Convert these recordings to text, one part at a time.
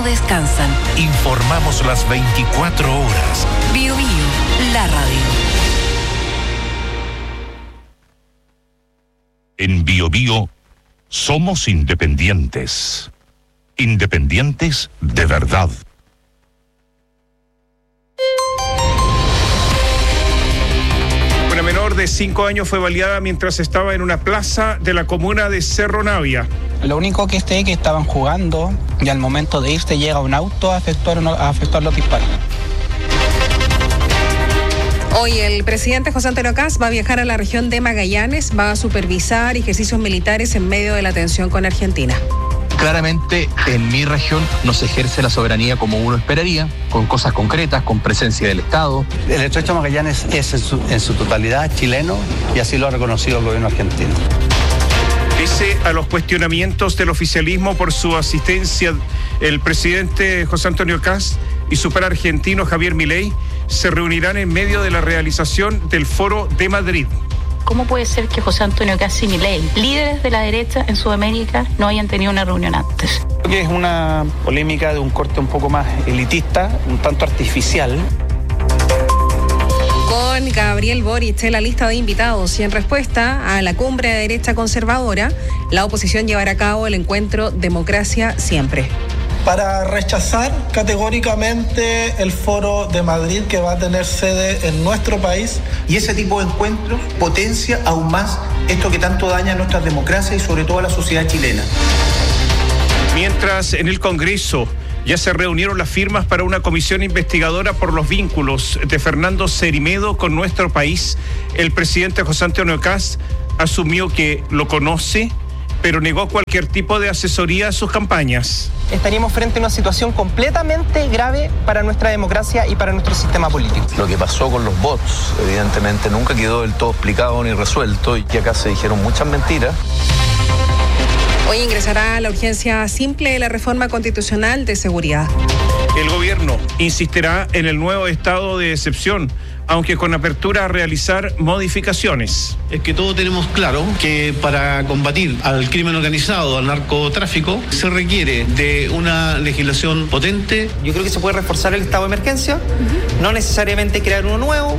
descansan. Informamos las 24 horas. Bio Bio, la radio. En Bio Bio somos independientes. Independientes de verdad. Una menor de 5 años fue baleada mientras estaba en una plaza de la comuna de Cerro Navia. Lo único que sé es que estaban jugando y al momento de irse llega un auto a efectuar los disparos. Hoy el presidente José Antonio Kast va a viajar a la región de Magallanes, va a supervisar ejercicios militares en medio de la tensión con Argentina. Claramente en mi región no se ejerce la soberanía como uno esperaría, con cosas concretas, con presencia del Estado. El Estrecho de Magallanes es en su totalidad chileno y así lo ha reconocido el gobierno argentino. Pese a los cuestionamientos del oficialismo por su asistencia, el presidente José Antonio Kast y su par argentino Javier Milei se reunirán en medio de la realización del Foro de Madrid. ¿Cómo puede ser que José Antonio Kast y Milei, líderes de la derecha en Sudamérica, no hayan tenido una reunión antes? Creo que es una polémica de un corte un poco más elitista, un tanto artificial. Con Gabriel Boric en la lista de invitados y en respuesta a la cumbre de derecha conservadora, la oposición llevará a cabo el encuentro Democracia Siempre. Para rechazar categóricamente el Foro de Madrid que va a tener sede en nuestro país. Y ese tipo de encuentros potencia aún más esto que tanto daña a nuestra democracia y sobre todo a la sociedad chilena. Mientras en el Congreso ya se reunieron las firmas para una comisión investigadora por los vínculos de Fernando Cerimedo con nuestro país, el presidente José Antonio Kast asumió que lo conoce, pero negó cualquier tipo de asesoría a sus campañas. Estaríamos frente a una situación completamente grave para nuestra democracia y para nuestro sistema político. Lo que pasó con los bots, evidentemente, nunca quedó del todo explicado ni resuelto y que acá se dijeron muchas mentiras. Hoy ingresará la urgencia simple de la reforma constitucional de seguridad. El gobierno insistirá en el nuevo estado de excepción, aunque con apertura a realizar modificaciones. Es que todos tenemos claro que para combatir al crimen organizado, al narcotráfico, se requiere de una legislación potente. Yo creo que se puede reforzar el estado de emergencia, no necesariamente crear uno nuevo.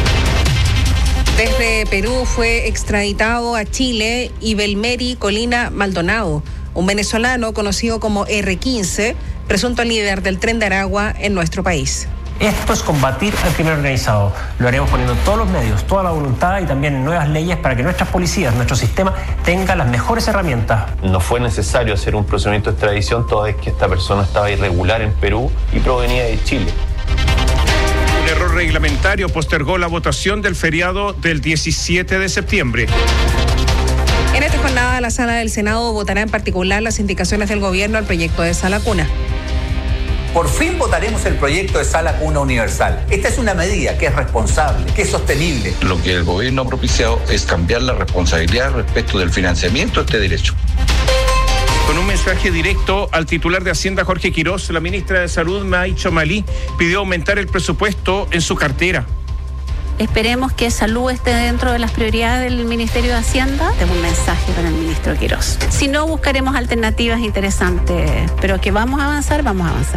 Desde Perú fue extraditado a Chile Ibelmeri Colina Maldonado, un venezolano conocido como R15, presunto líder del Tren de Aragua en nuestro país. Esto es combatir al crimen organizado. Lo haremos poniendo todos los medios, toda la voluntad y también nuevas leyes para que nuestras policías, nuestro sistema, tengan las mejores herramientas. No fue necesario hacer un procedimiento de extradición toda vez que esta persona estaba irregular en Perú y provenía de Chile. Un error reglamentario postergó la votación del feriado del 17 de septiembre. En esta jornada, la Sala del Senado votará en particular las indicaciones del gobierno al proyecto de Sala Cuna. Por fin votaremos el proyecto de Sala Cuna Universal. Esta es una medida que es responsable, que es sostenible. Lo que el gobierno ha propiciado es cambiar la responsabilidad respecto del financiamiento de este derecho. Con un mensaje directo al titular de Hacienda, Jorge Quirós, la ministra de Salud, May Chomalí, pidió aumentar el presupuesto en su cartera. Esperemos que salud esté dentro de las prioridades del Ministerio de Hacienda. Tengo un mensaje para el ministro Quirós. Si no, buscaremos alternativas interesantes, pero que vamos a avanzar, vamos a avanzar.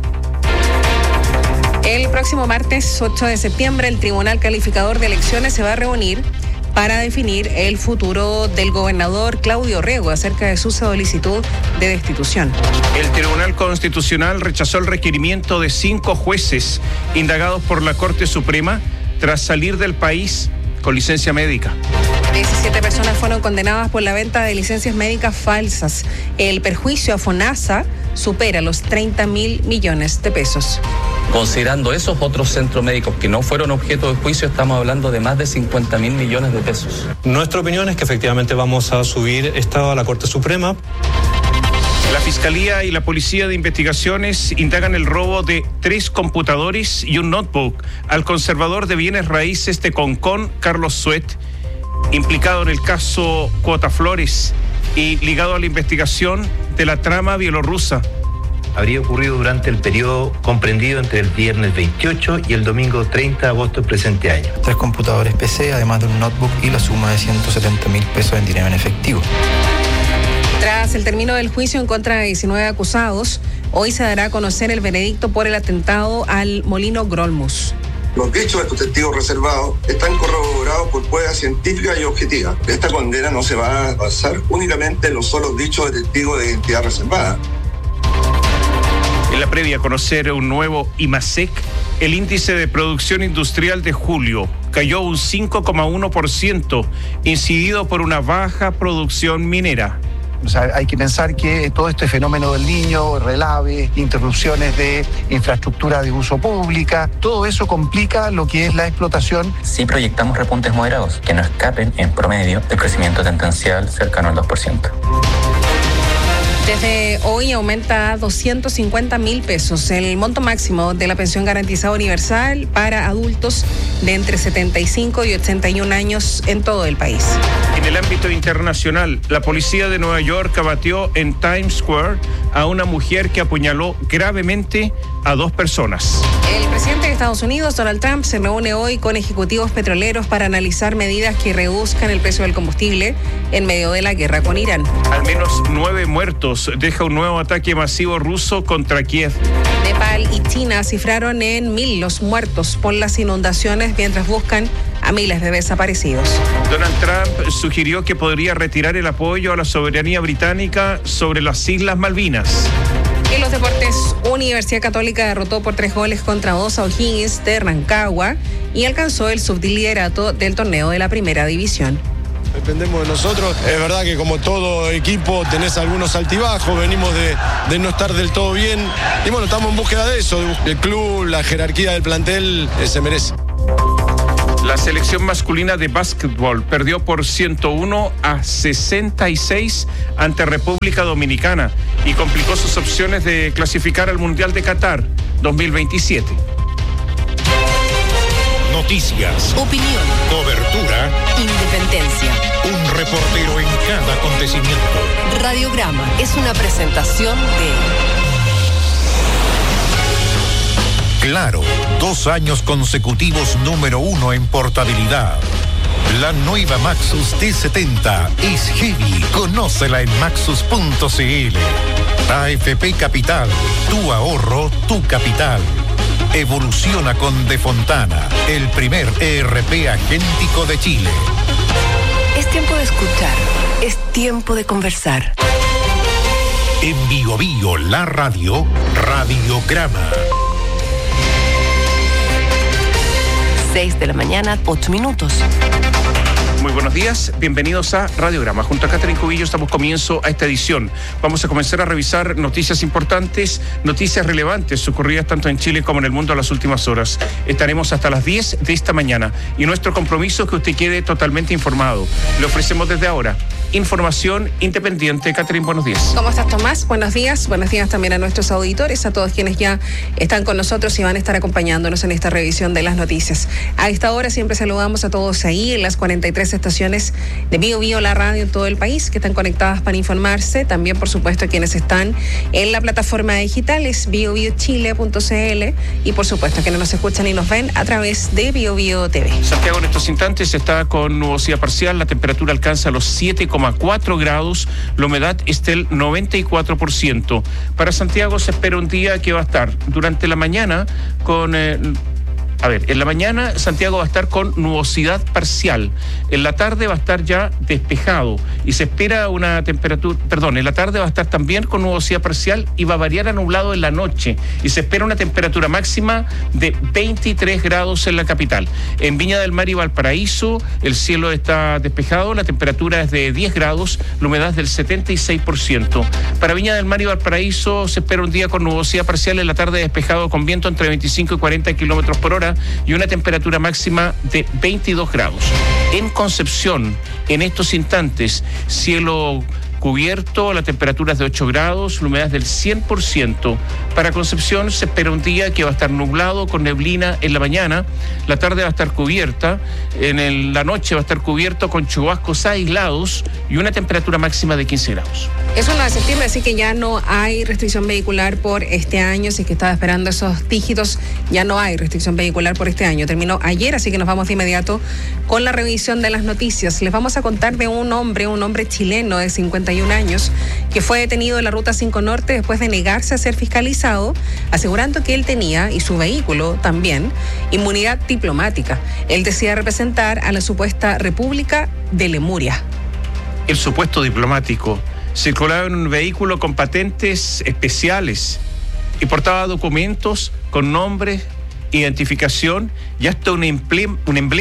El próximo martes 8 de septiembre, el Tribunal Calificador de Elecciones se va a reunir para definir el futuro del gobernador Claudio Rego acerca de su solicitud de destitución. El Tribunal Constitucional rechazó el requerimiento de 5 jueces indagados por la Corte Suprema tras salir del país con licencia médica. 17 personas fueron condenadas por la venta de licencias médicas falsas. El perjuicio a FONASA supera los 30.000 millones de pesos. Considerando esos otros centros médicos que no fueron objeto de juicio, estamos hablando de más de 50.000 millones de pesos. Nuestra opinión es que efectivamente vamos a subir esto a la Corte Suprema. La Fiscalía y la Policía de Investigaciones indagan el robo de 3 computadores y un notebook al conservador de bienes raíces de Concón, Carlos Suet, implicado en el caso Cuota Flores y ligado a la investigación de la trama bielorrusa. Habría ocurrido durante el periodo comprendido entre el viernes 28 y el domingo 30 de agosto del presente año. 3 computadores PC, además de un notebook y la suma de 170.000 pesos en dinero en efectivo. Tras el término del juicio en contra de 19 acusados, hoy se dará a conocer el veredicto por el atentado al molino Grolmus. Los dichos de estos testigos reservados están corroborados por pruebas científicas y objetivas. Esta condena no se va a basar únicamente en los solos dichos de testigos de identidad reservada. En la previa a conocer un nuevo IMASEC, el índice de producción industrial de julio cayó un 5,1%, incidido por una baja producción minera. O sea, hay que pensar que todo este fenómeno del Niño, relaves, interrupciones de infraestructura de uso pública, todo eso complica lo que es la explotación. Sí proyectamos repuntes moderados que no escapen en promedio del crecimiento tendencial cercano al 2%. Desde hoy aumenta a 250.000 pesos el monto máximo de la pensión garantizada universal para adultos de entre 75 y 81 años en todo el país. En el ámbito internacional, la policía de Nueva York abatió en Times Square a una mujer que apuñaló gravemente a 2 personas. El presidente de Estados Unidos, Donald Trump, se reúne hoy con ejecutivos petroleros para analizar medidas que reduzcan el precio del combustible en medio de la guerra con Irán. Al menos 9 muertos deja un nuevo ataque masivo ruso contra Kiev. Nepal y China cifraron en 1.000 los muertos por las inundaciones mientras buscan a miles de desaparecidos. Donald Trump sugirió que podría retirar el apoyo a la soberanía británica sobre las Islas Malvinas. En los deportes, Universidad Católica derrotó por 3-2 a O'Higgins de Rancagua y alcanzó el subliderato del torneo de la primera división. Dependemos de nosotros. Es verdad que como todo equipo tenés algunos altibajos, venimos de no estar del todo bien y bueno, estamos en búsqueda de eso. El club, la jerarquía del plantel se merece. La selección masculina de básquetbol perdió por 101-66 ante República Dominicana y complicó sus opciones de clasificar al Mundial de Qatar 2027. Noticias, opinión, cobertura, independencia. Un reportero en cada acontecimiento. Radiograma es una presentación de Claro, 2 años consecutivos número 1 en portabilidad. La nueva Maxus T70 es heavy. Conócela en maxus.cl. AFP Capital, tu ahorro, tu capital. Evoluciona con De Fontana, el primer ERP agéntico de Chile. Es tiempo de escuchar, es tiempo de conversar. En Bio Bio, la radio, Radiograma. 6 de la mañana, 8 minutos. Muy buenos días, bienvenidos a Radiograma. Junto a Catherine Cubillos damos comienzo a esta edición. Vamos a comenzar a revisar noticias importantes, noticias relevantes ocurridas tanto en Chile como en el mundo en las últimas horas. Estaremos hasta las 10 de esta mañana y nuestro compromiso es que usted quede totalmente informado. Le ofrecemos desde ahora información independiente. Catherine, buenos días. ¿Cómo estás, Tomás? Buenos días también a nuestros auditores, a todos quienes ya están con nosotros y van a estar acompañándonos en esta revisión de las noticias. A esta hora siempre saludamos a todos ahí en las 43 estaciones de Bio Bio, la radio en todo el país, que están conectadas para informarse. También, por supuesto, quienes están en la plataforma digital es biobiochile.cl y, por supuesto, quienes nos escuchan y nos ven a través de Bio Bio TV. Santiago en estos instantes está con nubosidad parcial, la temperatura alcanza los 7,4 grados, la humedad es del 94%. Para Santiago se espera un día que va a estar durante la mañana con... en la mañana Santiago va a estar con nubosidad parcial. En la tarde va a estar ya despejado y se espera una temperatura, en la tarde va a estar también con nubosidad parcial y va a variar a nublado en la noche y se espera una temperatura máxima de 23 grados en la capital. En Viña del Mar y Valparaíso el cielo está despejado, la temperatura es de 10 grados, la humedad es del 76%. Para Viña del Mar y Valparaíso se espera un día con nubosidad parcial, en la tarde despejado con viento entre 25 y 40 kilómetros por hora y una temperatura máxima de 22 grados. En Concepción, en estos instantes, cielo cubierto, la temperatura es de 8 grados, la humedad es del 100%. Para Concepción se espera un día que va a estar nublado con neblina en la mañana, la tarde va a estar cubierta, la noche va a estar cubierto con chubascos aislados y una temperatura máxima de 15 grados. Es 1 de septiembre, así que ya no hay restricción vehicular por este año. Si es que estaba esperando esos dígitos, ya no hay restricción vehicular por este año. Terminó ayer, así que nos vamos de inmediato con la revisión de las noticias. Les vamos a contar de un hombre chileno de 50 61 años, que fue detenido en la Ruta 5 Norte después de negarse a ser fiscalizado, asegurando que él tenía, y su vehículo también, inmunidad diplomática. Él decía representar a la supuesta República de Lemuria. El supuesto diplomático circulaba en un vehículo con patentes especiales y portaba documentos con nombre, identificación y hasta un emblema,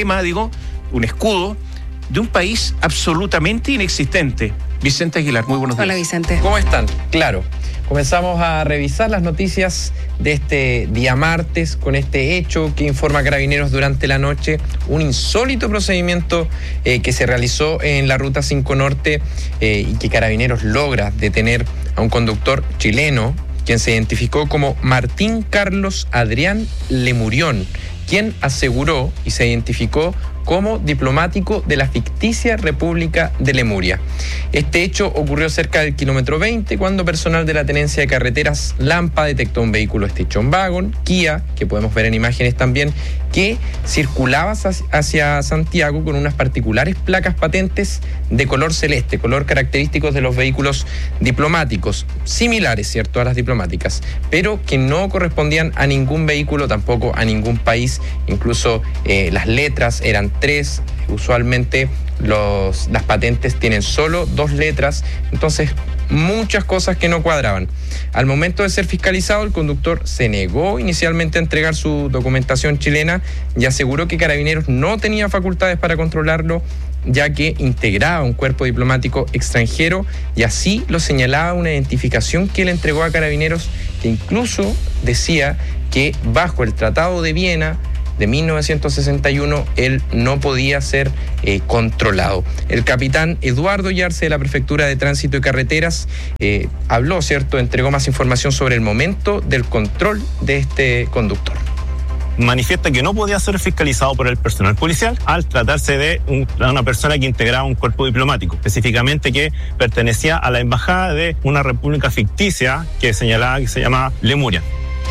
un escudo de un país absolutamente inexistente. Vicente Aguilar, muy buenos días. Hola, Vicente. ¿Cómo están? Claro. Comenzamos a revisar las noticias de este día martes con este hecho que informa Carabineros durante la noche, un insólito procedimiento que se realizó en la Ruta 5 Norte y que Carabineros logra detener a un conductor chileno, quien se identificó como Martín Carlos Adrián Lemurión, quien aseguró y se identificó como diplomático de la ficticia República de Lemuria. Este hecho ocurrió cerca del kilómetro 20 cuando personal de la Tenencia de Carreteras Lampa detectó un vehículo Station Wagon, Kia, que podemos ver en imágenes también, que circulaba hacia Santiago con unas particulares placas patentes de color celeste, color característico de los vehículos diplomáticos, similares, ¿cierto?, a las diplomáticas, pero que no correspondían a ningún vehículo, tampoco a ningún país. Incluso las letras eran 3, usualmente las patentes tienen solo 2 letras, entonces muchas cosas que no cuadraban. Al momento de ser fiscalizado, el conductor se negó inicialmente a entregar su documentación chilena y aseguró que Carabineros no tenía facultades para controlarlo, ya que integraba un cuerpo diplomático extranjero, y así lo señalaba una identificación que le entregó a Carabineros, que incluso decía que bajo el Tratado de Viena de 1961, él no podía ser controlado. El capitán Eduardo Yarse de la Prefectura de Tránsito y Carreteras habló, ¿cierto?, entregó más información sobre el momento del control de este conductor. Manifiesta que no podía ser fiscalizado por el personal policial al tratarse de una persona que integraba un cuerpo diplomático, específicamente que pertenecía a la embajada de una república ficticia que señalaba que se llamaba Lemuria.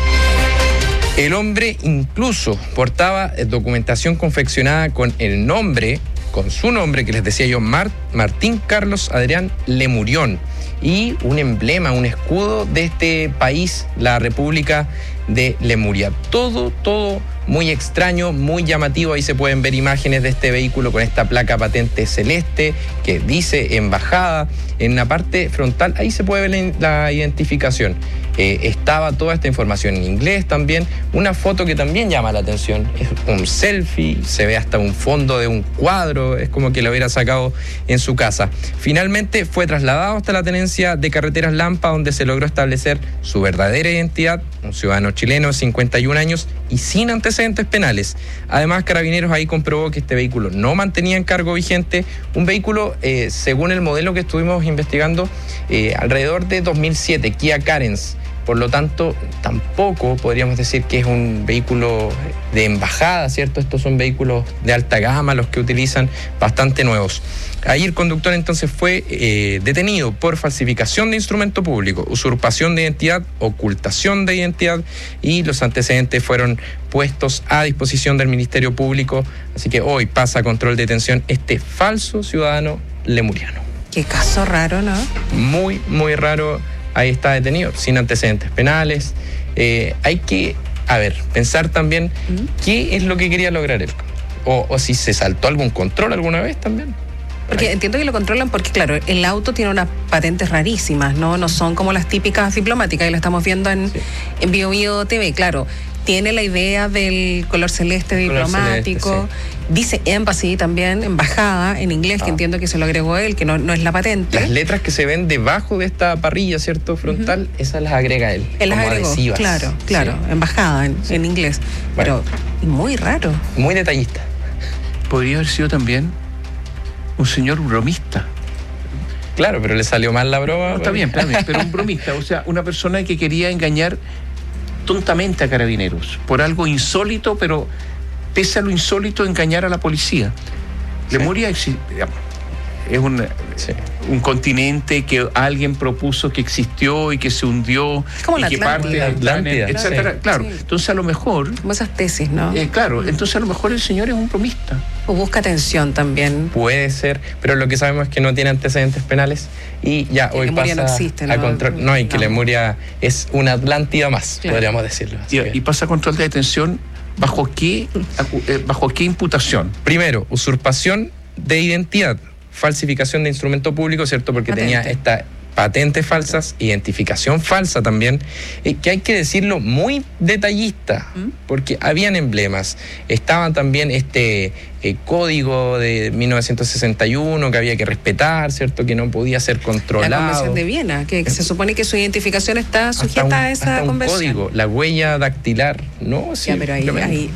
El hombre incluso portaba documentación confeccionada con el nombre, con su nombre, que les decía yo, Martín Carlos Adrián Lemurión, y un emblema, un escudo de este país, la República de Lemuria. Todo muy extraño, muy llamativo. Ahí se pueden ver imágenes de este vehículo con esta placa patente celeste que dice embajada. En la parte frontal, ahí se puede ver la identificación. Estaba toda esta información en inglés también. Una foto que también llama la atención. Es un selfie, se ve hasta un fondo de un cuadro, es como que lo hubiera sacado en su casa. Finalmente fue trasladado hasta la Tenencia de Carreteras Lampa, donde se logró establecer su verdadera identidad, un ciudadano chileno de 51 años y sin antecedentes penales. Además, Carabineros ahí comprobó que este vehículo no mantenía encargo vigente, un vehículo, según el modelo que estuvimos investigando, alrededor de 2007, Kia Carens. Por lo tanto, tampoco podríamos decir que es un vehículo de embajada, ¿cierto? Estos son vehículos de alta gama, los que utilizan, bastante nuevos. Ahí el conductor entonces fue detenido por falsificación de instrumento público, usurpación de identidad, ocultación de identidad, y los antecedentes fueron puestos a disposición del Ministerio Público. Así que hoy pasa a control de detención este falso ciudadano lemuriano. Qué caso raro, ¿no? Muy, muy raro. Ahí está detenido, sin antecedentes penales. Hay que, pensar también qué es lo que quería lograr él. O si se saltó algún control alguna vez también. Porque entiendo que lo controlan porque, claro, el auto tiene unas patentes rarísimas, ¿no? No son como las típicas diplomáticas, y lo estamos viendo en Bio Bio TV, claro. Tiene la idea del color celeste diplomático. Celeste, sí. Dice embassy también, embajada, en inglés, que entiendo que se lo agregó él, que no es la patente. Las letras que se ven debajo de esta parrilla, ¿cierto?, frontal, esas las agrega él. Él las agregó, adhesivas. Claro, sí. Embajada en inglés. Bueno. Pero muy raro. Muy detallista. Podría haber sido también un señor bromista. Claro, pero le salió mal la broma. No, está bien, pero un bromista, o sea, una persona que quería engañar tontamente a Carabineros por algo insólito, pero pese a lo insólito, engañar a la policía. Sí. Lemuria un continente que alguien propuso que existió y que se hundió como y la que parte de Atlántida, etcétera. sí. Claro, entonces a lo mejor... Como esas tesis, ¿no? Claro, entonces a lo mejor el señor es un bromista. O busca atención también. Puede ser, pero lo que sabemos es que no tiene antecedentes penales y ya que hoy Lemuria pasa no existe, ¿no? a control. No, y que Lemuria es una Atlántida más, claro, podríamos decirlo. Y pasa a control de detención, ¿bajo qué imputación? Primero, usurpación de identidad, falsificación de instrumento público, ¿cierto? Porque tenía esta patentes falsas, identificación falsa también, que hay que decirlo muy detallista, porque habían emblemas, estaban también código de 1961 que había que respetar, ¿cierto? Que no podía ser controlado. La Convención de Viena, que se supone que su identificación está sujeta a esa convención. Código, la huella dactilar, ¿no? Sí, ya, pero ahí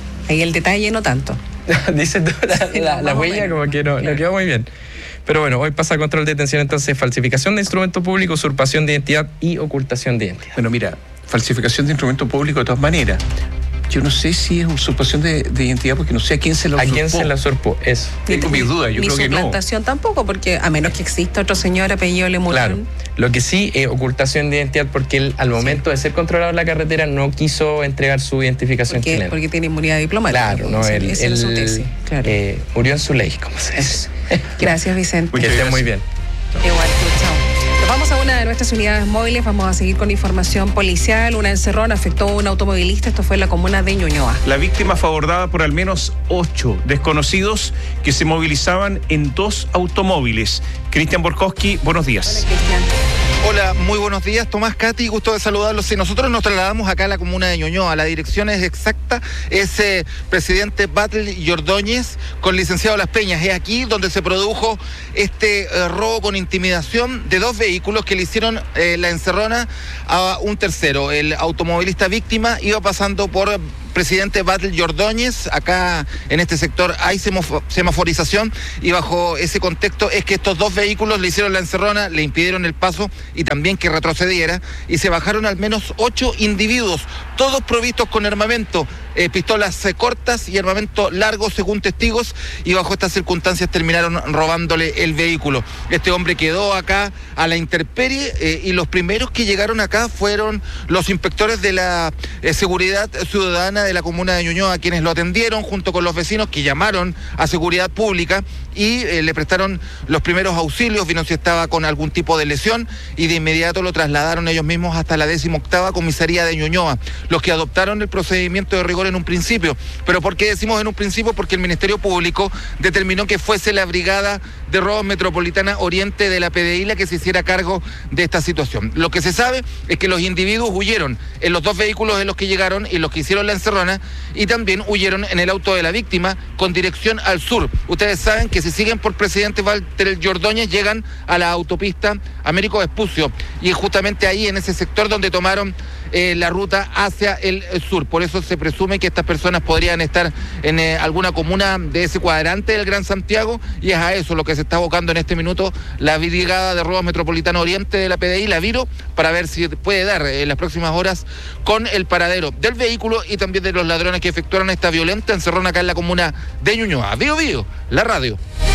el detalle no tanto. Dice tú, la huella como que no quedó muy bien. Pero bueno, hoy pasa a control de detención entonces falsificación de instrumento público, usurpación de identidad y ocultación de identidad. Bueno, mira, falsificación de instrumento público de todas maneras. Yo no sé si es usurpación de identidad porque no sé a quién se la usurpó. ¿A quién se la usurpó? Eso. Tengo mis dudas, yo creo que no. Ni suplantación tampoco, porque a menos que exista otro señor apellido Lemuria. Claro. Lo que sí es ocultación de identidad porque él al momento de ser controlado en la carretera no quiso entregar su identificación chilena. Porque tiene inmunidad diplomática. Claro, no, él su tesis, claro. Murió en su ley, como se dice. Gracias, Vicente. Que esté muy bien. Igual, chao. Nos vamos a una de nuestras unidades móviles, vamos a seguir con información policial. Una encerrona afectó a un automovilista, esto fue en la comuna de Ñuñoa. La víctima fue abordada por al menos 8 desconocidos que se movilizaban en 2 automóviles. Cristian Borkowski, buenos días. Hola, Cristian. Hola, muy buenos días, Tomás, Katy, gusto de saludarlos. Sí, nosotros nos trasladamos acá a la comuna de Ñuñoa, la dirección es exacta, es presidente Batlle y Ordóñez con licenciado Las Peñas. Es aquí donde se produjo este robo con intimidación de 2 vehículos que le hicieron la encerrona a un tercero. El automovilista víctima iba pasando por presidente Batlle y Ordóñez, acá en este sector hay semaforización y bajo ese contexto es que estos 2 vehículos le hicieron la encerrona, le impidieron el paso y también que retrocediera y se bajaron al menos 8 individuos, todos provistos con armamento, pistolas cortas y armamento largo según testigos y bajo estas circunstancias terminaron robándole el vehículo. Este hombre quedó acá a la intemperie y los primeros que llegaron acá fueron los inspectores de la seguridad ciudadana de la comuna de Ñuñoa, quienes lo atendieron junto con los vecinos que llamaron a seguridad pública y le prestaron los primeros auxilios, vieron si estaba con algún tipo de lesión y de inmediato lo trasladaron ellos mismos hasta la 18ª comisaría de Ñuñoa, los que adoptaron el procedimiento de rigor en un principio. ¿Pero por qué decimos en un principio? Porque el Ministerio Público determinó que fuese la Brigada de Robos Metropolitana Oriente de la PDI la que se hiciera cargo de esta situación. Lo que se sabe es que los individuos huyeron en los 2 vehículos en los que llegaron y los que hicieron la encerrona y también huyeron en el auto de la víctima con dirección al sur. Ustedes saben que si siguen por presidente Batlle y Ordóñez llegan a la autopista Américo Vespucio y es justamente ahí en ese sector donde tomaron la ruta hacia el sur. Por eso se presume que estas personas podrían estar en alguna comuna de ese cuadrante del Gran Santiago y es a eso lo que se está abocando en este minuto la Brigada de Robos Metropolitano Oriente de la PDI, la Viro, para ver si puede dar en las próximas horas con el paradero del vehículo y también de los ladrones que efectuaron esta violenta encerrona acá en la comuna de Ñuñoa. Vivo, la radio.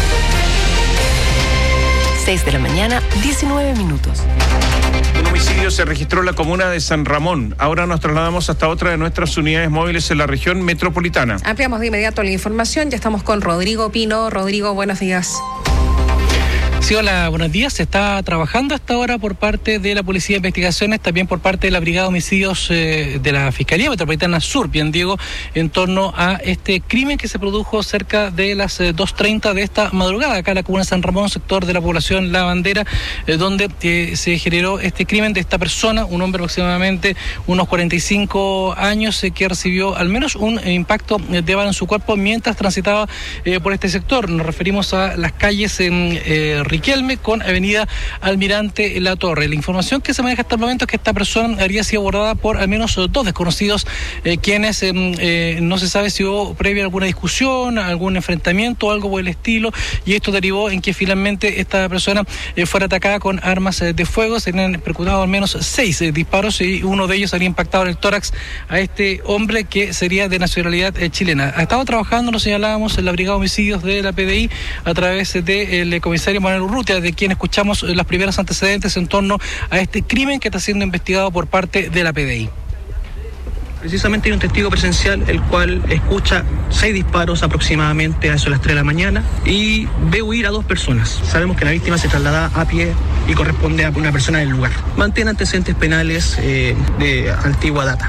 6 de la mañana, 19 minutos. Un homicidio se registró en la comuna de San Ramón. Ahora nos trasladamos hasta otra de nuestras unidades móviles en la región metropolitana. Ampliamos de inmediato la información. Ya estamos con Rodrigo Pino. Rodrigo, buenos días. Sí, hola, buenos días. Se está trabajando hasta ahora por parte de la Policía de Investigaciones, también por parte de la Brigada de Homicidios de la Fiscalía Metropolitana Sur, bien digo, en torno a este crimen que se produjo cerca de las 2:30 de esta madrugada, acá en la comuna de San Ramón, sector de la población La Bandera, donde se generó este crimen de esta persona, un hombre aproximadamente unos 45 años, que recibió al menos un impacto de bala en su cuerpo mientras transitaba por este sector. Nos referimos a las calles en Riquelme con avenida Almirante La Torre. La información que se maneja hasta el momento es que esta persona habría sido abordada por al menos 2 desconocidos, quienes no se sabe si hubo previa alguna discusión, algún enfrentamiento o algo por el estilo, y esto derivó en que finalmente esta persona fuera atacada con armas de fuego. Se han percutado al menos 6 disparos y uno de ellos habría impactado en el tórax a este hombre, que sería de nacionalidad chilena. Ha estado trabajando, lo señalábamos, en la Brigada de Homicidios de la PDI a través del comisario Manuel Urrutia, de quien escuchamos los primeros antecedentes en torno a este crimen que está siendo investigado por parte de la PDI. Precisamente hay un testigo presencial el cual escucha 6 disparos aproximadamente a eso de las 3 de la mañana y ve huir a 2 personas. Sabemos que la víctima se traslada a pie y corresponde a una persona del lugar. Mantiene antecedentes penales de antigua data.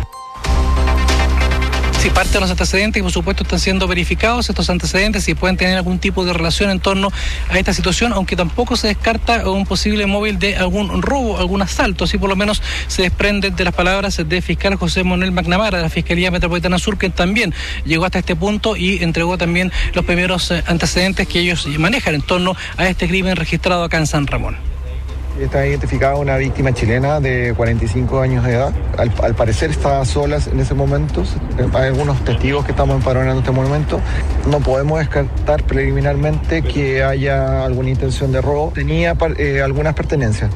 Sí, parte de los antecedentes, y por supuesto están siendo verificados estos antecedentes y pueden tener algún tipo de relación en torno a esta situación, aunque tampoco se descarta un posible móvil de algún robo, algún asalto. Así por lo menos se desprenden de las palabras del fiscal José Manuel McNamara de la Fiscalía Metropolitana Sur, que también llegó hasta este punto y entregó también los primeros antecedentes que ellos manejan en torno a este crimen registrado acá en San Ramón. Está identificada una víctima chilena de 45 años de edad. Al parecer estaba sola en ese momento. Hay algunos testigos que estamos empadronando en este momento. No podemos descartar preliminarmente que haya alguna intención de robo. Tenía algunas pertenencias.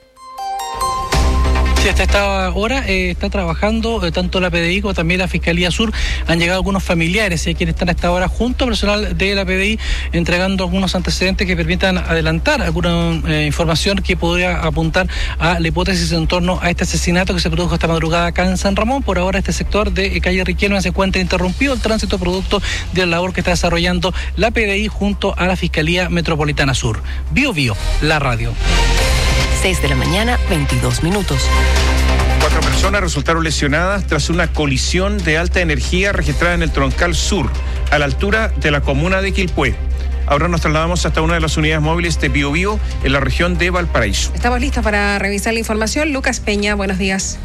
Sí, hasta esta hora está trabajando tanto la PDI como también la Fiscalía Sur. Han llegado algunos familiares, quienes están a esta hora junto al personal de la PDI entregando algunos antecedentes que permitan adelantar alguna información que podría apuntar a la hipótesis en torno a este asesinato que se produjo esta madrugada acá en San Ramón. Por ahora este sector de calle Riquelme se encuentra interrumpido el tránsito producto de la labor que está desarrollando la PDI junto a la Fiscalía Metropolitana Sur. Bio Bio, la radio. 6 de la mañana, 22 minutos. 4 personas resultaron lesionadas tras una colisión de alta energía registrada en el Troncal Sur, a la altura de la comuna de Quilpué. Ahora nos trasladamos hasta una de las unidades móviles de Bio Bio en la región de Valparaíso. Estamos listos para revisar la información. Lucas Peña, buenos días.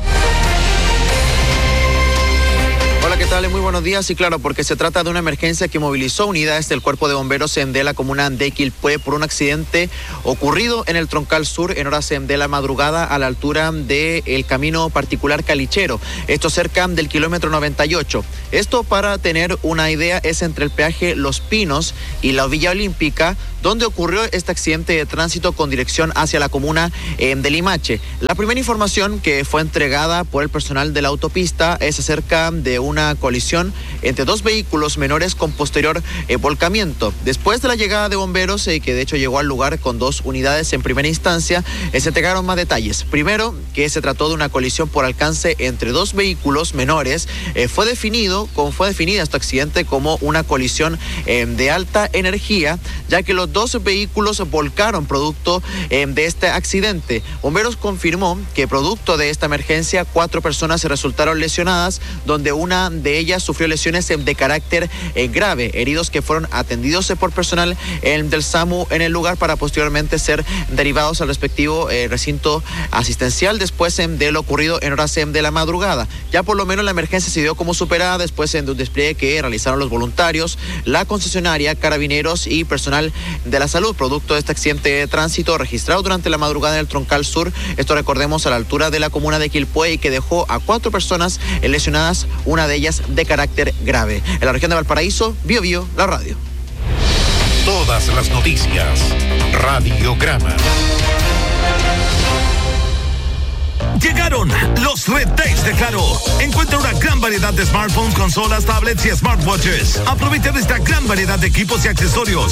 Hola, ¿qué tal? Muy buenos días. Y claro, porque se trata de una emergencia que movilizó unidades del Cuerpo de Bomberos de la comuna de Quilpué por un accidente ocurrido en el Troncal Sur en horas de la madrugada a la altura del camino particular Calichero. Esto cerca del kilómetro 98. Esto, para tener una idea, es entre el peaje Los Pinos y la Villa Olímpica, donde ocurrió este accidente de tránsito con dirección hacia la comuna de Limache. La primera información que fue entregada por el personal de la autopista es acerca de una colisión entre 2 vehículos menores con posterior volcamiento. Después de la llegada de bomberos, que de hecho llegó al lugar con 2 unidades en primera instancia, se entregaron más detalles. Primero, que se trató de una colisión por alcance entre 2 vehículos menores. Fue definida este accidente como una colisión de alta energía, ya que los 2 vehículos volcaron producto de este accidente. Bomberos confirmó que producto de esta emergencia 4 personas se resultaron lesionadas, donde una de ellas sufrió lesiones de carácter grave, heridos que fueron atendidos por personal del SAMU en el lugar para posteriormente ser derivados al respectivo recinto asistencial después de lo ocurrido en horas de la madrugada. Ya por lo menos la emergencia se dio como superada después de un despliegue que realizaron los voluntarios, la concesionaria, carabineros y personal de la salud, producto de este accidente de tránsito registrado durante la madrugada en el Troncal Sur. Esto, recordemos, a la altura de la comuna de Quilpué, y que dejó a 4 personas lesionadas, una de ellas de carácter grave. En la región de Valparaíso, Bio Bio, la radio. Todas las noticias, Radiograma. Llegaron los Red Days de Claro. Encuentra una gran variedad de smartphones, consolas, tablets y smartwatches. Aprovecha de esta gran variedad de equipos y accesorios